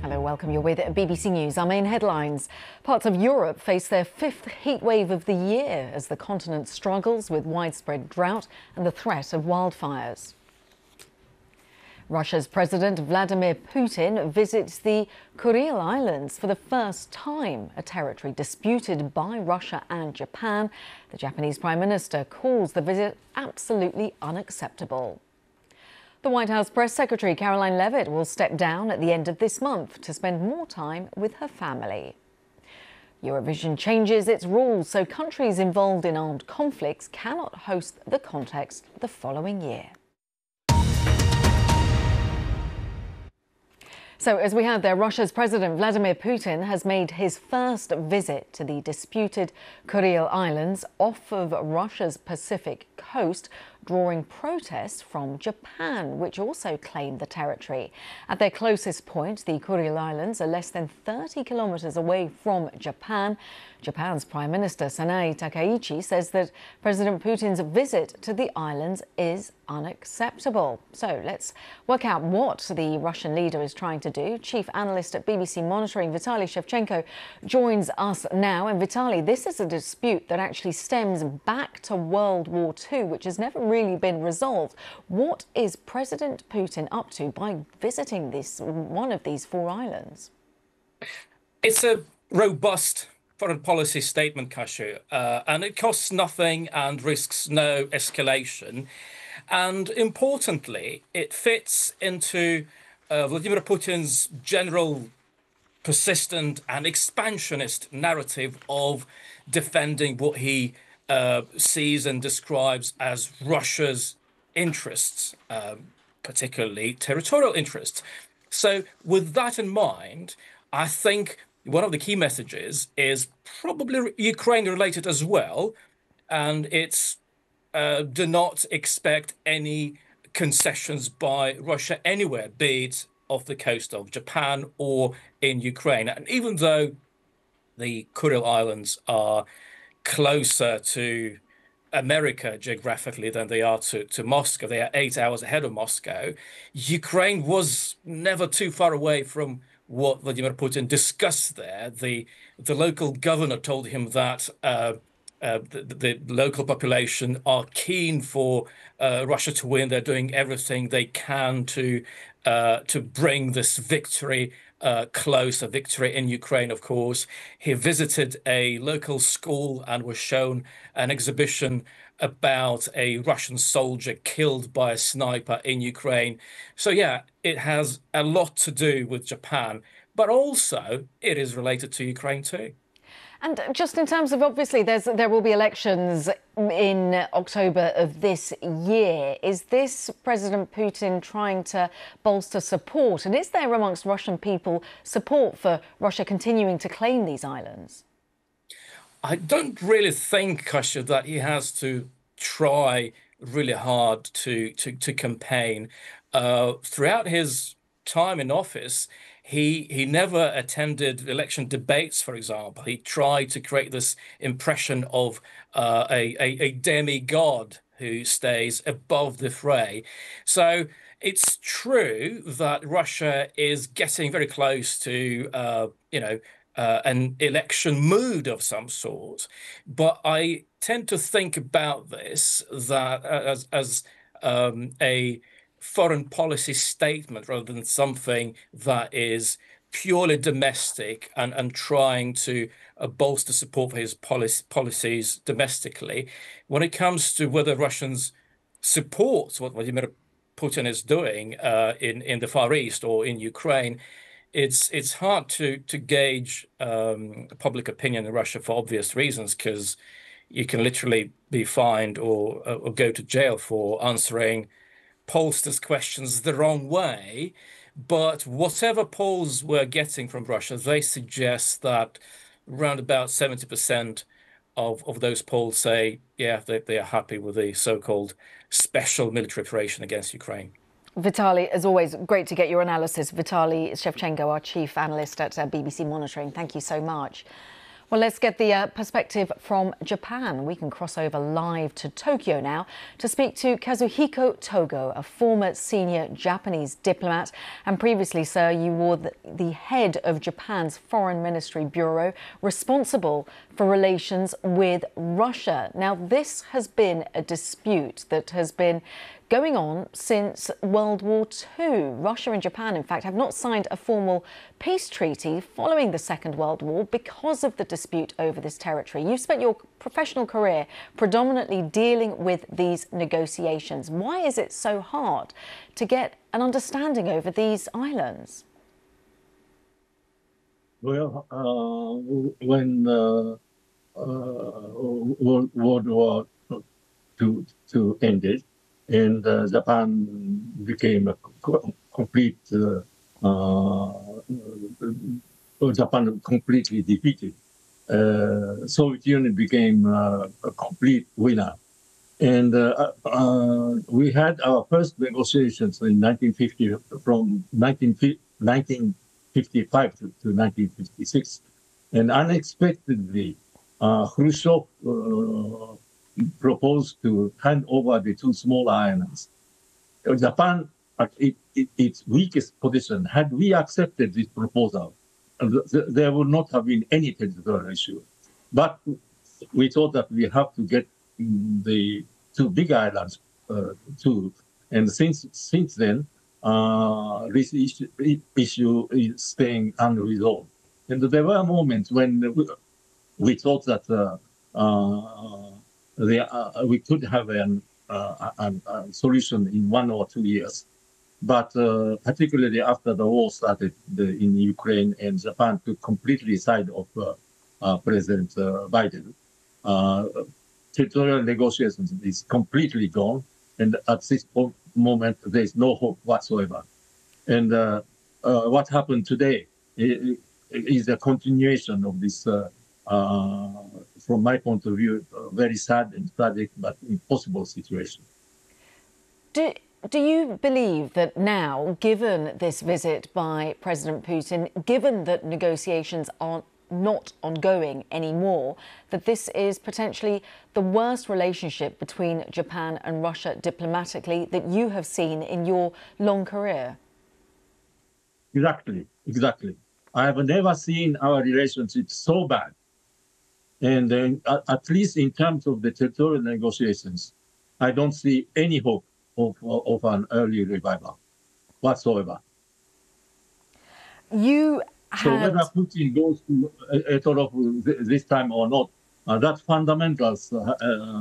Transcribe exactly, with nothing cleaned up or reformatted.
Hello, welcome. You're with B B C News. Our main headlines. Parts of Europe face their fifth heat wave of the year as the continent struggles with widespread drought and the threat of wildfires. Russia's President Vladimir Putin visits the Kuril Islands for the first time, a territory disputed by Russia and Japan. The Japanese Prime Minister calls the visit absolutely unacceptable. The White House Press Secretary Caroline Leavitt will step down at the end of this month to spend more time with her family. Eurovision changes its rules so countries involved in armed conflicts cannot host the contest the following year. So, as we heard there, Russia's President Vladimir Putin has made his first visit to the disputed Kuril Islands off of Russia's Pacific coast, drawing protests from Japan, which also claimed the territory. At their closest point, the Kuril Islands are less than thirty kilometres away from Japan. Japan's Prime Minister Sanae Takaichi says that President Putin's visit to the islands is unacceptable. So let's work out what the Russian leader is trying to do. Chief analyst at B B C Monitoring, Vitaly Shevchenko, joins us now. And Vitaly, this is a dispute that actually stems back to World War Two, which has never really been resolved. What is President Putin up to by visiting this one of these four islands? It's a robust foreign policy statement, Kashu, uh, and it costs nothing and risks no escalation. And importantly, it fits into uh, Vladimir Putin's general persistent and expansionist narrative of defending what he uh, sees and describes as Russia's interests, um, particularly territorial interests. So with that in mind, I think one of the key messages is probably Ukraine related as well. And it's uh, do not expect any concessions by Russia anywhere, be it off the coast of Japan or in Ukraine. And even though the Kuril Islands are closer to America geographically than they are to, to Moscow, they are eight hours ahead of Moscow, Ukraine was never too far away from what Vladimir Putin discussed there. The, the local governor told him that uh, uh, the, the local population are keen for uh, Russia to win. They're doing everything they can to uh, to bring this victory uh, close, a victory in Ukraine, of course. He visited a local school and was shown an exhibition about a Russian soldier killed by a sniper in Ukraine. So, yeah, it has a lot to do with Japan, but also it is related to Ukraine too. And just in terms of, obviously, there's, there will be elections in October of this year. Is this President Putin trying to bolster support? And is there amongst Russian people support for Russia continuing to claim these islands? I don't really think, Kasha, that he has to try really hard to, to, to campaign. Uh, throughout his time in office, He he never attended election debates, for example. He tried to create this impression of uh, a, a, a demigod who stays above the fray. So it's true that Russia is getting very close to, uh, you know, uh, an election mood of some sort. But I tend to think about this that as, as um, a foreign policy statement rather than something that is purely domestic and, and trying to uh, bolster support for his policy, policies domestically. When it comes to whether Russians support what Vladimir Putin is doing uh, in, in the Far East or in Ukraine, it's it's hard to, to gauge um, public opinion in Russia for obvious reasons, because you can literally be fined or, or go to jail for answering pollsters' questions the wrong way. But whatever polls we're getting from Russia, they suggest that around about seventy percent of, of those polls say, yeah, they, they are happy with the so-called special military operation against Ukraine. Vitaly, as always, great to get your analysis. Vitaly Shevchenko, our chief analyst at uh, B B C Monitoring. Thank you so much. Well, let's get the uh, perspective from Japan. We can cross over live to Tokyo now to speak to Kazuhiko Togo, a former senior Japanese diplomat. And previously, sir, you were the, the head of Japan's Foreign Ministry Bureau, responsible for relations with Russia. Now, this has been a dispute that has been going on since World War Two. Russia and Japan, in fact, have not signed a formal peace treaty following the Second World War because of the dispute over this territory. You've spent your professional career predominantly dealing with these negotiations. Why is it so hard to get an understanding over these islands? Well, uh, when uh, uh, World War Two two ended, and uh, Japan became a co complete, uh, uh, Japan completely defeated. Uh, Soviet Union became uh, a complete winner. And uh, uh, we had our first negotiations in nineteen fifty, from nineteen fifty-five to, to nineteen fifty-six. And unexpectedly, uh, Khrushchev uh, proposed to hand over the two small islands. Japan, at it, it, its weakest position, had we accepted this proposal, th there would not have been any territorial issue. But we thought that we have to get the two big islands uh, too. And since since then, uh, this issue, issue is staying unresolved. And there were moments when we, we thought that uh, uh, The, uh, we could have an, uh, a, a solution in one or two years. But uh, particularly after the war started the, in Ukraine, and Japan took completely side of uh, uh, President uh, Biden, uh, territorial negotiations is completely gone. And at this moment, there is no hope whatsoever. And uh, uh, what happened today is a continuation of this uh, Uh, from my point of view, a very sad and tragic but impossible situation. Do, do you believe that now, given this visit by President Putin, given that negotiations are not ongoing anymore, that this is potentially the worst relationship between Japan and Russia diplomatically that you have seen in your long career? Exactly, exactly. I have never seen our relationship so bad. And then, uh, at least in terms of the territorial negotiations, I don't see any hope of, of an early revival whatsoever. You So had... whether Putin goes to a, a sort of this time or not, uh, that fundamentals uh, uh,